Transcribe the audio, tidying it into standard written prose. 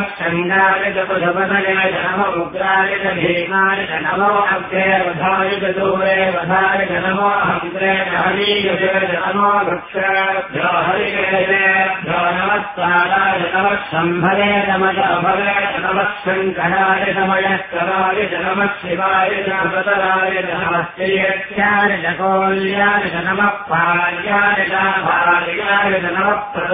शङ्गाय च पुषपतये च नमो उग्राय च भीमाय च नमो अग्रे वधाय च दूरे वधाय च नमो अग्रे हरीयुगे च नमो वृक्षेभ्यो हरिकेभ्यो नमस्काराय नमः शम्भरे नमः अभवे नमः शङ्कराय नमयस्कराय च नमः शिवाय च अवतराय च नमः श्रीयत्याय च कोल्याय च नमः पार्याय च भार्याय च नमः